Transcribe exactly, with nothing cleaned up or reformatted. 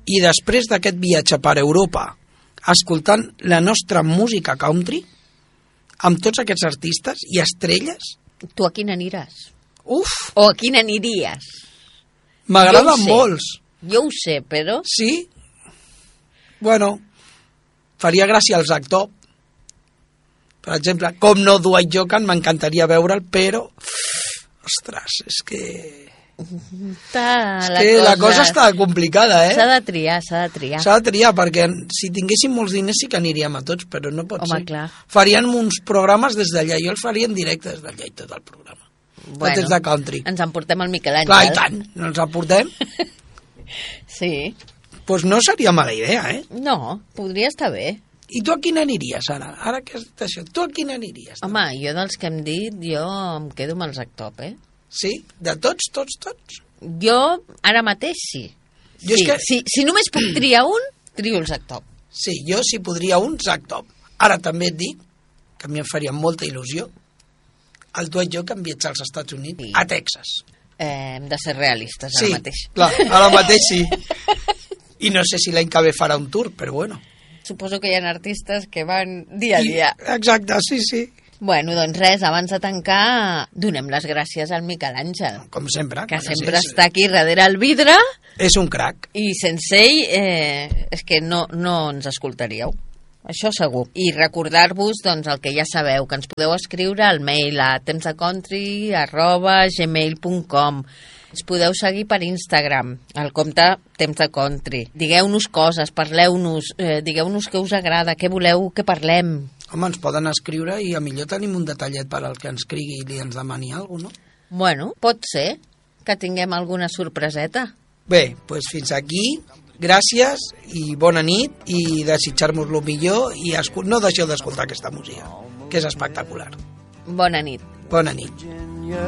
I després d'aquest viatge per Europa, escoltant la nostra música country, amb tots aquests artistes i estrelles... Tu a quina aniràs? Uf! O a quina aniries? M'agraden molts. Jo ho sé, però... Sí? Bueno, faria gràcia al Zac Top. Per exemple, com no Dwight Yoakam, m'encantaria veure'l, però... Ostres, és que... Està és la, que cosa... la cosa està complicada, eh? S'ha de triar, s'ha de triar. S'ha de triar, perquè si tinguéssim molts diners sí que aniríem a tots, però no pot Home, ser. clar. Farien uns programes des d'allà, jo els faria en directe des d'allà i tot el programa. Bueno, des de country. Ens emportem el Miquel Àngel. Clar, i tant, ens el portem. Sí. Doncs pues no seria mala idea, eh? No, podria estar bé. I tu a quina aniries, ara? Ara que has dit això, tu a quina aniries? Home, jo dels que hem dit, jo em quedo amb el Zac Top, eh? Sí? De tots, tots, tots? Jo, ara mateix, sí. Jo sí. és que... Si, si només puc triar un, trio el Zac Top. Sí, jo si podria un, Zac Top. Ara també et dic, que a mi em faria molta il·lusió, el Dwight Yoakam viatjar als Estats Units, sí. A Texas. Eh, hem de ser realistes ara sí, mateix. Sí, clar, ara mateix sí. I no sé si l'any que ve farà un tour, però bueno. Suposo que hi ha artistes que van dia a dia. I, exacte, sí, sí. Bueno, doncs res, abans de tancar, donem les gràcies al Miquel Àngel. Com sempre. Que sempre és... està aquí darrere el vidre. És un crac. I sense ell, eh, és que no, no ens escoltaríeu. Això segur. I recordar-vos, doncs, el que ja sabeu, que ens podeu escriure al mail a tempsdecountry arroba gmail punt com. Ens podeu seguir per Instagram, al compte Temps de Country. Digueu-nos coses, parleu-nos, eh, digueu-nos què us agrada, què voleu que parlem. Home, ens poden escriure i a millor tenim un detallet per al que ens crigui i ens demani alguna cosa, no? Bueno, pot ser que tinguem alguna sorpreseta. Bé, doncs fins aquí. Gràcies i bona nit i desitjar-nos el millor i escu- no deixeu d'escoltar aquesta música, que és espectacular. Bona nit. Bona nit.